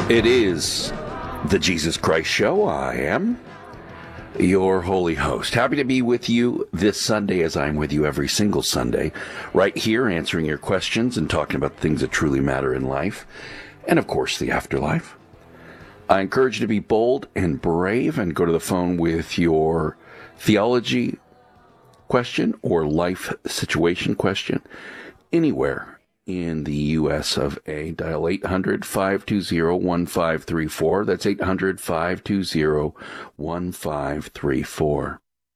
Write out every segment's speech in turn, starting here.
It is the Jesus Christ Show. I am your holy host. Happy to be with you this Sunday, as I'm with you every single Sunday, right here answering your questions and talking about things that truly matter in life, and of course the afterlife. I encourage you to be bold and brave and go to the phone with your theology question or life situation question anywhere in the U.S. of A. Dial 800-520-1534. That's 800-520-1534.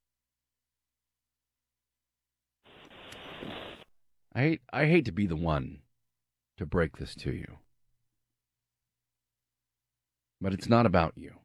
I hate to be the one to break this to you, but it's not about you.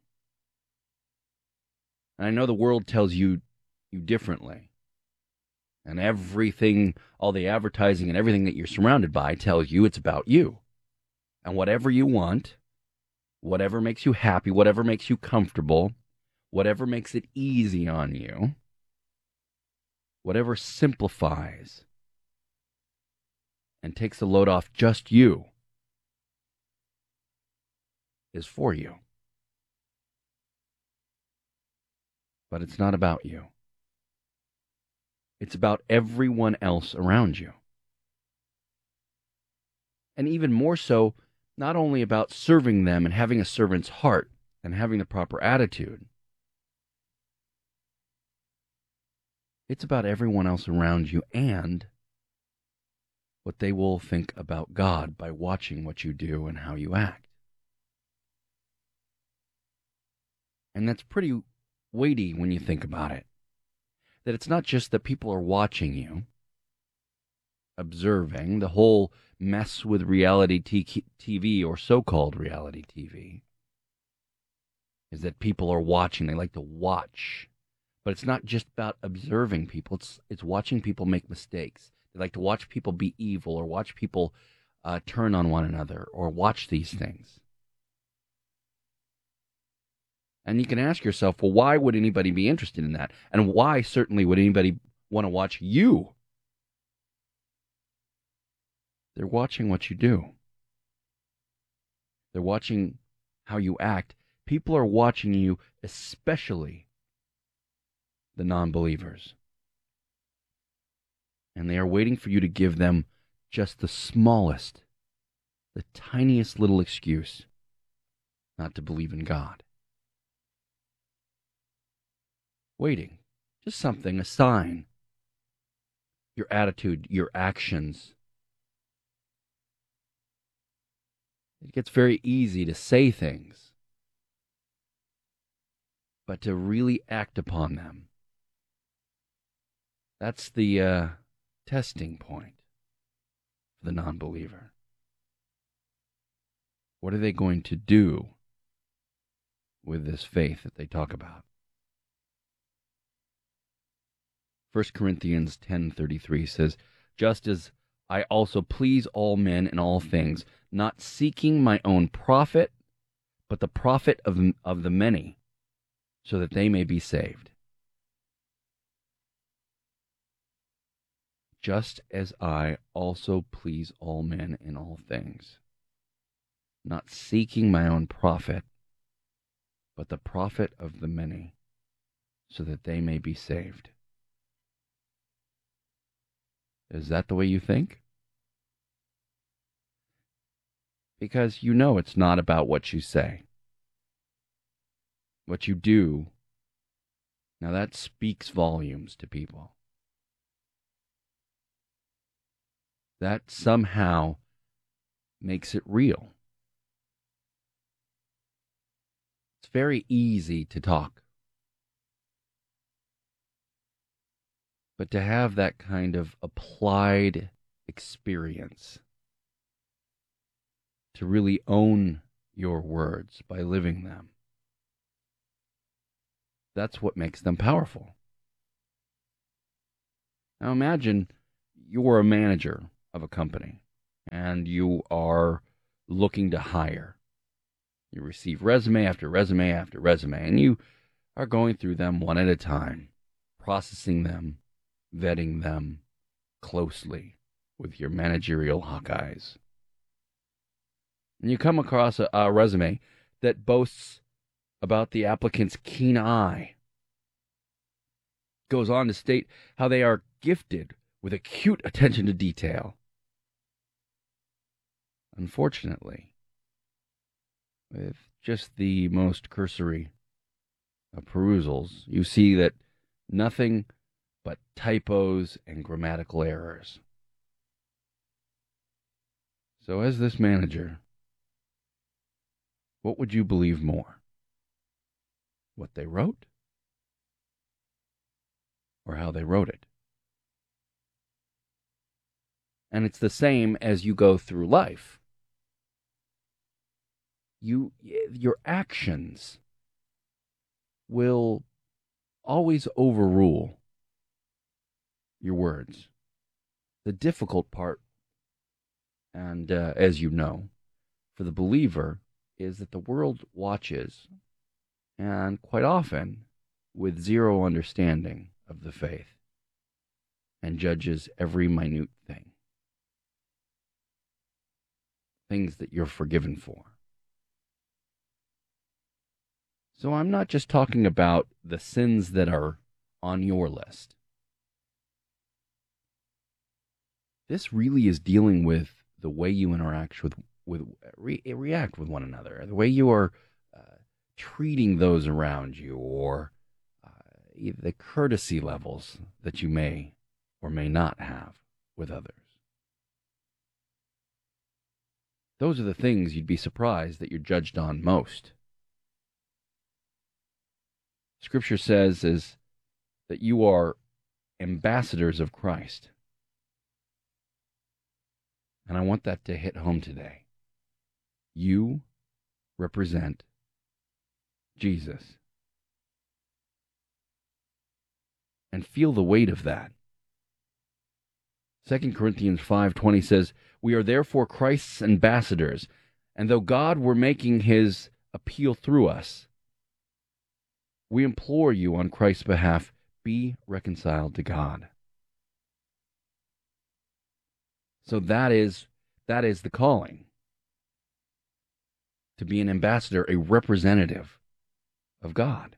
And I know the world tells you differently. And everything, all the advertising and everything that you're surrounded by tells you it's about you. And whatever you want, whatever makes you happy, whatever makes you comfortable, whatever makes it easy on you, whatever simplifies and takes the load off just you is for you. But it's not about you. It's about everyone else around you. And even more so, not only about serving them and having a servant's heart and having the proper attitude. It's about everyone else around you and what they will think about God by watching what you do and how you act. And that's pretty weighty when you think about it. That it's not just that people are watching you, observing the whole mess with reality TV or so-called reality TV, is that people are watching. They like to watch. But it's not just about observing people. It's watching people make mistakes. They like to watch people be evil or watch people turn on one another or watch these things. And you can ask yourself, well, why would anybody be interested in that? And why, certainly, would anybody want to watch you? They're watching what you do. They're watching how you act. People are watching you, especially the non-believers. And they are waiting for you to give them just the smallest, the tiniest little excuse not to believe in God. Waiting. Just something, a sign. Your attitude, your actions. It gets very easy to say things, but to really act upon them, that's the testing point for the non-believer. What are they going to do with this faith that they talk about? 1 Corinthians 10:33 says, just as I also please all men in all things, not seeking my own profit, but the profit of the many, so that they may be saved. Just as I also please all men in all things, not seeking my own profit, but the profit of the many, so that they may be saved. Is that the way you think? Because you know it's not about what you say. What you do, now that speaks volumes to people. That somehow makes it real. It's very easy to talk. But to have that kind of applied experience, to really own your words by living them, that's what makes them powerful. Now imagine you're a manager of a company and you are looking to hire. You receive resume after resume after resume, and you are going through them one at a time, processing them, vetting them closely with your managerial hawk eyes. And you come across a resume that boasts about the applicant's keen eye, goes on to state how they are gifted with acute attention to detail. Unfortunately, with just the most cursory of perusals, you see that nothing but typos and grammatical errors. So as this manager, what would you believe more? What they wrote? Or how they wrote it? And it's the same as you go through life. Your actions will always overrule your words. The difficult part, and as you know, for the believer, is that the world watches, and quite often with zero understanding of the faith, and judges every minute thing. Things that you're forgiven for. So I'm not just talking about the sins that are on your list. This really is dealing with the way you interact react with one another, the way you are treating those around you, or the courtesy levels that you may or may not have with others. Those are the things you'd be surprised that you're judged on most. Scripture says is that you are ambassadors of Christ. And I want that to hit home today. You represent Jesus. And feel the weight of that. 2 Corinthians 5:20 says, "We are therefore Christ's ambassadors, and though God were making his appeal through us, we implore you on Christ's behalf, be reconciled to God." So that is the calling. To be an ambassador, a representative of God.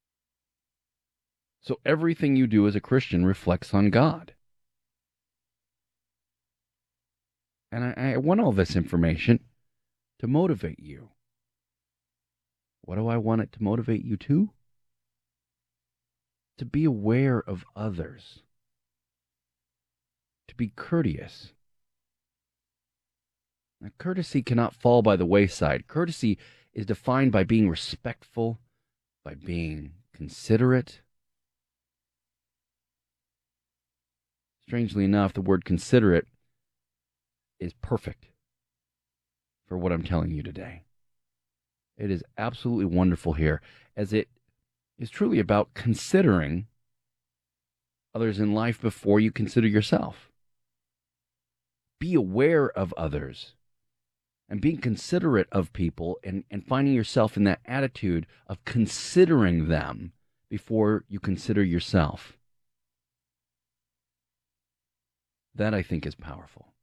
So everything you do as a Christian reflects on God. And I want all this information to motivate you. What do I want it to motivate you to? To be aware of others. To be courteous. Now, courtesy cannot fall by the wayside. Courtesy is defined by being respectful, by being considerate. Strangely enough, the word considerate is perfect for what I'm telling you today. It is absolutely wonderful here, as it is truly about considering others in life before you consider yourself. Be aware of others and being considerate of people, and finding yourself in that attitude of considering them before you consider yourself. That, I think, is powerful.